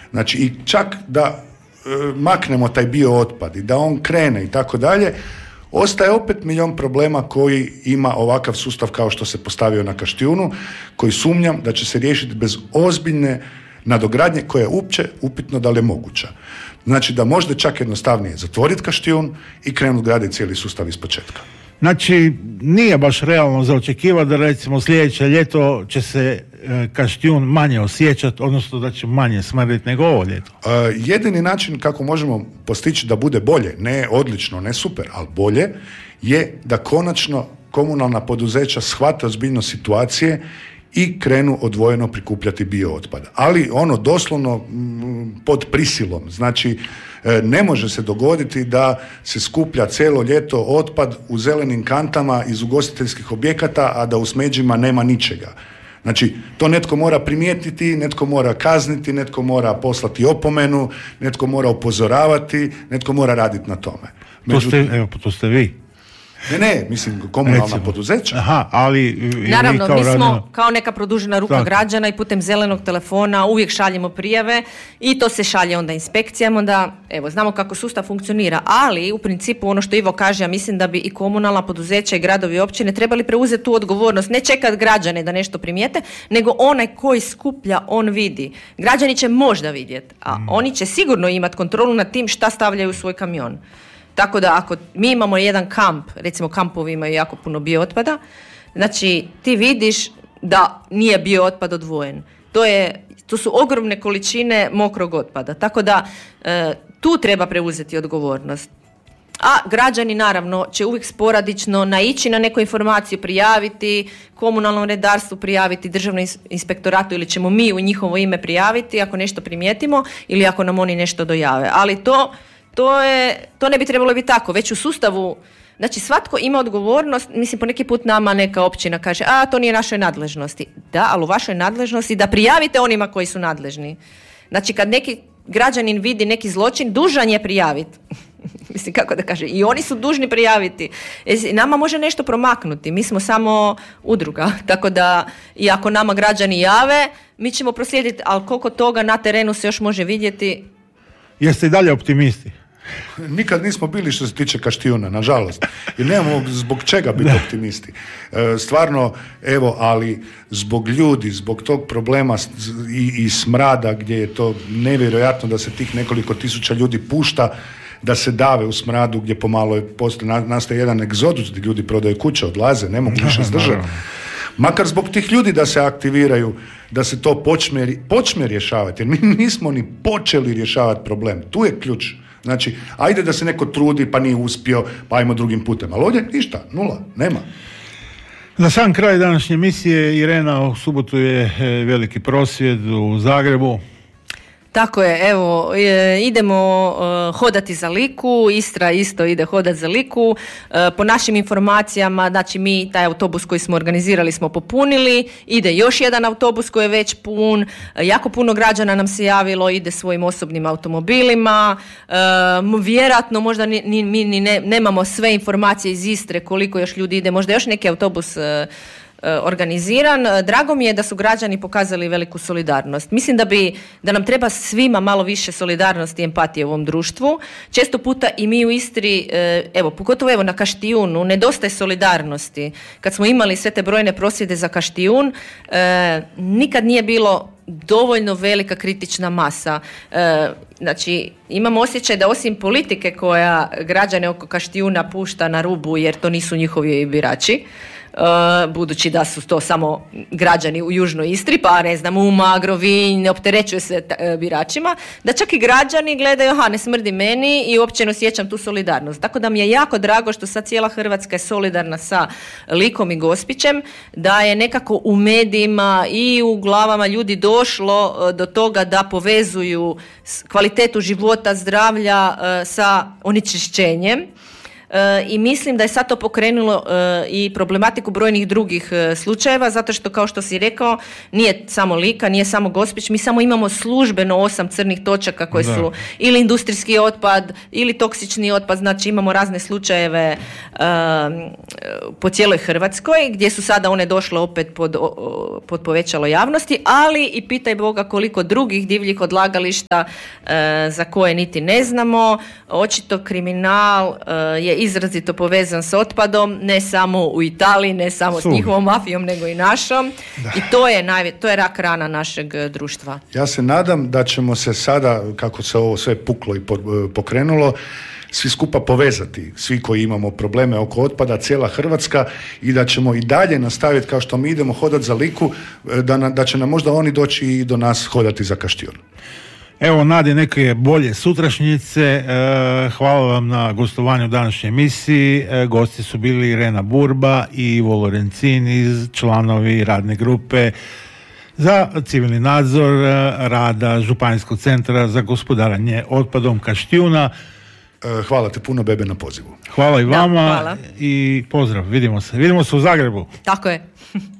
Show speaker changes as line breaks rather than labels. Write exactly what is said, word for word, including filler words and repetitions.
Znači i čak da e, maknemo taj bio otpad i da on krene i tako dalje, ostaje opet milion problema koji ima ovakav sustav kao što se postavio na Kaštijunu, koji sumnjam da će se riješiti bez ozbiljne nadogradnje koja je uopće upitno da li je moguća. Znači da možda čak jednostavnije zatvoriti Kaštijun i krenuti graditi cijeli sustav iz početka.
Znači, nije baš realno za očekivati da recimo sljedeće ljeto će se e, Kaštijun manje osjećati, odnosno da će manje smrditi nego ovo ljeto.
Uh, jedini način kako možemo postići da bude bolje, ne odlično, ne super, ali bolje, je da konačno komunalna poduzeća shvate ozbiljno situacije i krenu odvojeno prikupljati bio otpad. Ali ono doslovno m, pod prisilom. Znači, e, ne može se dogoditi da se skuplja cijelo ljeto otpad u zelenim kantama iz ugostiteljskih objekata, a da u smeđima nema ničega. Znači, to netko mora primijetiti, netko mora kazniti, netko mora poslati opomenu, netko mora upozoravati, netko mora raditi na tome.
Međutim, to ste, evo, to ste vi.
Ne, ne, mislim komunalna
Recimo.
poduzeća.
Aha, ali...
Naravno,
kao
mi smo
radimo...
kao neka produžena ruka
Tako.
građana i putem zelenog telefona uvijek šaljemo prijave i to se šalje onda inspekcijama, onda, evo, znamo kako sustav funkcionira, ali u principu ono što Ivo kaže, ja mislim da bi i komunalna poduzeća i gradovi i općine trebali preuzeti tu odgovornost, ne čekati građane da nešto primijete, nego onaj koji skuplja, on vidi. Građani će možda vidjeti, a mm. oni će sigurno imati kontrolu nad tim šta stavljaju u svoj kamion. Tako da ako mi imamo jedan kamp, recimo kampovi imaju jako puno biootpada, znači ti vidiš da nije biootpad odvojen. To je, to su ogromne količine mokrog otpada. Tako da e, tu treba preuzeti odgovornost. A građani naravno će uvijek sporadično naići na neku informaciju, prijaviti komunalnom redarstvu, prijaviti državnom inspektoratu ili ćemo mi u njihovo ime prijaviti ako nešto primijetimo ili ako nam oni nešto dojave. Ali to... To, je, to ne bi trebalo biti tako, već u sustavu, znači svatko ima odgovornost, mislim po neki put nama neka općina kaže, a to nije našoj nadležnosti. Da, ali u vašoj nadležnosti da prijavite onima koji su nadležni. Znači kad neki građanin vidi neki zločin, dužan je prijaviti. Mislim kako da kaže, i oni su dužni prijaviti. Nama može nešto promaknuti, mi smo samo udruga, tako da i ako nama građani jave, mi ćemo proslijediti, ali koliko toga na terenu se još može vidjeti.
Jeste i dalje optimisti?
Nikad nismo bili što se tiče Kaštijuna, nažalost. Jer nemamo zbog čega biti optimisti. E, stvarno, evo, ali zbog ljudi, zbog tog problema i, i smrada gdje je to nevjerojatno da se tih nekoliko tisuća ljudi pušta, da se dave u smradu gdje pomalo je postoje, nastaje jedan egzodus gdje ljudi prodaju kuće, odlaze, ne mogu više izdržati. Makar zbog tih ljudi da se aktiviraju, da se to počne, počne rješavati. Jer mi nismo ni počeli rješavati problem. Tu je ključ. Znači, ajde da se neko trudi pa nije uspio, pa ajmo drugim putem. Ali ovdje ništa, nula, nema.
Za sam kraj današnje emisije, Irena, u subotu je veliki prosvjed u Zagrebu.
Tako je, evo, e, idemo e, hodati za Liku, Istra isto ide hodati za Liku. E, po našim informacijama, znači mi taj autobus koji smo organizirali smo popunili, ide još jedan autobus koji je već pun, e, jako puno građana nam se javilo, ide svojim osobnim automobilima, e, vjerojatno možda ni, ni, mi ni ne, nemamo sve informacije iz Istre koliko još ljudi ide, možda još neki autobus e, organiziran. Drago mi je da su građani pokazali veliku solidarnost. Mislim da bi, da nam treba svima malo više solidarnosti i empatije u ovom društvu. Često puta i mi u Istri, evo, pogotovo evo na Kaštijunu, nedostaje solidarnosti. Kad smo imali sve te brojne prosvjede za Kaštijun, nikad nije bilo dovoljno velika kritična masa. Znači, imam osjećaj da osim politike koja građane oko Kaštijuna pušta na rubu jer to nisu njihovi birači, Uh, budući da su to samo građani u Južnoj Istri, pa ne znam, Umag, Rovinj, ne opterećuje se t- biračima, da čak i građani gledaju, aha, ne smrdi meni i uopće ne osjećam tu solidarnost. Tako da mi je jako drago što sad cijela Hrvatska je solidarna sa Likom i Gospićem, da je nekako u medijima i u glavama ljudi došlo uh, do toga da povezuju kvalitetu života, zdravlja uh, sa onečišćenjem. e, i mislim da je sad to pokrenulo e, i problematiku brojnih drugih e, slučajeva, zato što, kao što si rekao, nije samo Lika, nije samo Gospić, mi samo imamo službeno osam crnih točaka koje
da.
su ili industrijski otpad ili toksični otpad, znači imamo razne slučajeve e, po cijeloj Hrvatskoj gdje su sada one došle opet pod, o, pod povećalo javnosti, ali i pitaj Boga koliko drugih divljih odlagališta e, za koje niti ne znamo. Očito kriminal e, je izrazito povezan s otpadom, ne samo u Italiji, ne samo
Sum.
s njihovom mafijom, nego i našom.
Da.
I to je, najve, to je rak rana našeg društva.
Ja se nadam da ćemo se sada, kako se ovo sve puklo i pokrenulo, svi skupa povezati, svi koji imamo probleme oko otpada, cijela Hrvatska, i da ćemo i dalje nastaviti kao što mi idemo hodati za Liku, da, na, da će nam možda oni doći i do nas hodati za Kaštijun.
Evo, nadi neke bolje sutrašnjice. E, hvala vam na gostovanju u današnjoj emisiji. E, gosti su bili Irena Burba i Ivo Lorencin, članovi radne grupe za civilni nadzor rada Županijskog centra za gospodarenje otpadom Kaštijuna.
Hvala te puno, Bebe, na pozivu.
Hvala i vama.
Da, hvala.
I pozdrav, vidimo se. Vidimo se u Zagrebu.
Tako je.